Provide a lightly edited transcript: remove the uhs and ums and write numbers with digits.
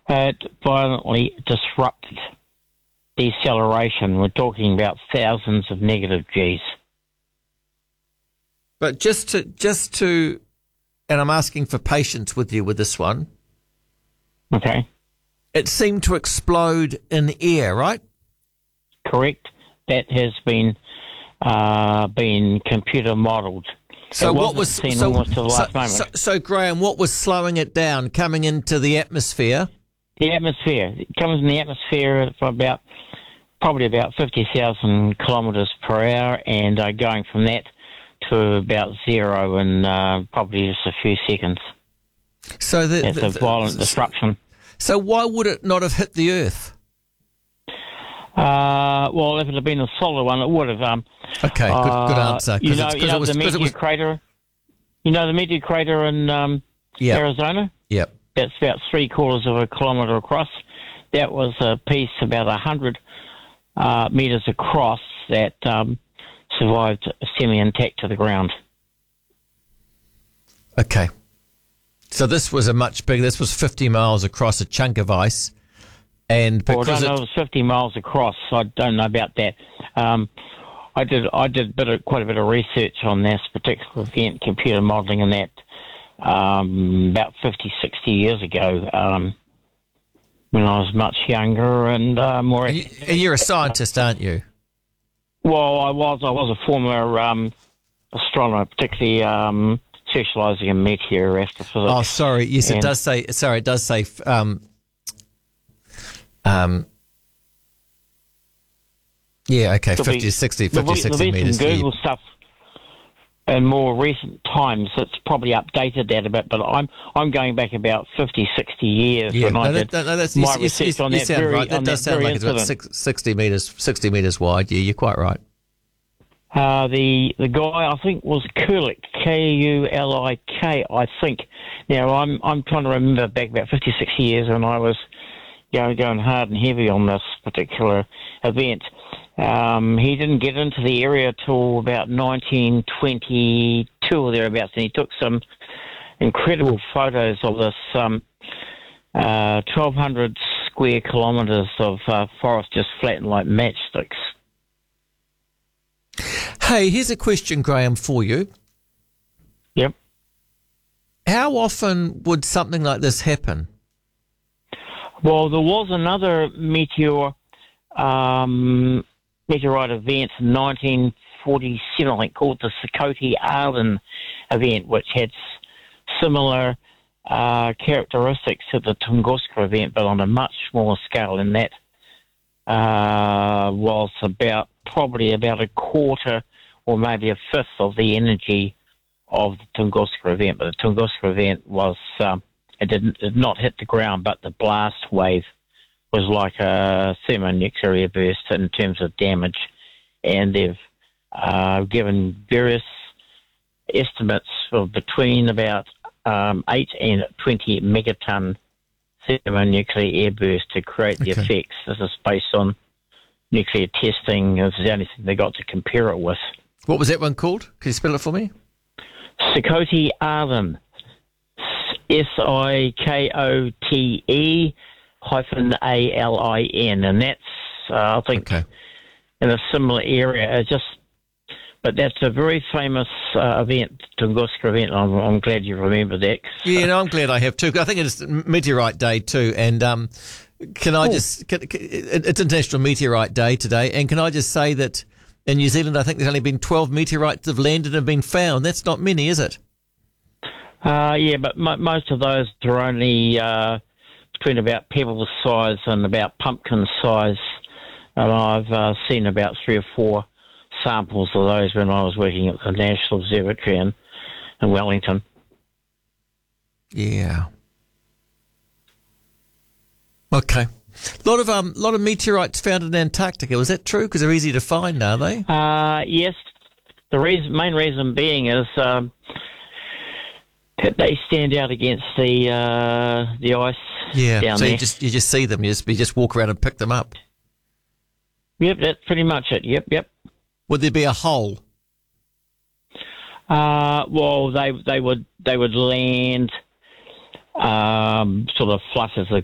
It violently disrupted deceleration. We're talking about thousands of negative Gs. But just to, and I'm asking for patience with you with this one. Okay. It seemed to explode in air, right? Correct. That has been computer modelled. So what was seen almost to the last moment. So Graham, what was slowing it down, coming into the atmosphere? The atmosphere. It comes in the atmosphere for probably about 50,000 kilometres per hour, and going from that to about zero in probably just a few seconds. So it's a violent disruption. So why would it not have hit the Earth? Well, if it had been a solid one, it would have. Okay, good answer. You know the meteor crater. You know the meteor crater in Arizona. Yep. That's about 3/4 of a kilometre across. That was a piece about 100 metres across that survived semi-intact to the ground. Okay. So this was this was 50 miles across a chunk of ice. And I don't know if it was 50 miles across. I don't know about that. I did quite a bit of research on this particular event, computer modelling, and that about 50, 60 years ago when I was much younger and more. You're a scientist, aren't you? Well, I was a former astronomer, particularly specialising in meteor astrophysics. Oh, sorry. Yes, it does say. Sorry, it does say. Yeah, okay, 50, 60 metres. Google stuff in more recent times, it's probably updated that a bit, but I'm going back about 50, 60 years when I did my research on that very right. That does sound like incident. it's about 60 metres wide. Yeah, you're quite right. The guy, I think, was Kulik, Kulik, I think. Now, I'm trying to remember back about 50, 60 years when I was going hard and heavy on this particular event. He didn't get into the area till about 1922 or thereabouts, and he took some incredible photos of this 1,200 square kilometres of forest just flattened like matchsticks. Hey, here's a question, Graham, for you. Yep. How often would something like this happen? Well, there was another meteorite event in 1947, I think, called the Sikhote-Alin event, which had similar characteristics to the Tunguska event, but on a much smaller scale. And that was probably about a quarter or maybe a fifth of the energy of the Tunguska event. But the Tunguska event was it did not hit the ground, but the blast wave was like a thermonuclear burst in terms of damage. And they've given various estimates of between about 8 and 20 megaton thermonuclear airburst to create the effects. This is based on nuclear testing. It's the only thing they got to compare it with. What was that one called? Can you spell it for me? Sikhote-Alin. SIKOTE-ALIN. And that's, I think, in a similar area. But that's a very famous event, Tunguska event. I'm glad you remember that. Yeah, no, I'm glad I have too. I think it's Meteorite Day too. And it's International Meteorite Day today. And can I just say that in New Zealand, I think there's only been 12 meteorites that have landed and been found. That's not many, is it? Yeah, but most of those are only between about pebble size and about pumpkin size. And I've seen about 3 or 4 samples of those when I was working at the National Observatory in Wellington. Yeah. Okay. A lot of meteorites found in Antarctica. Was that true? Because they're easy to find, are they? Yes. The main reason being is that they stand out against the ice. Yeah. Down so there. you just see them. You just walk around and pick them up. Yep, that's pretty much it. Yep. Would there be a hole? Well, they would land sort of flush as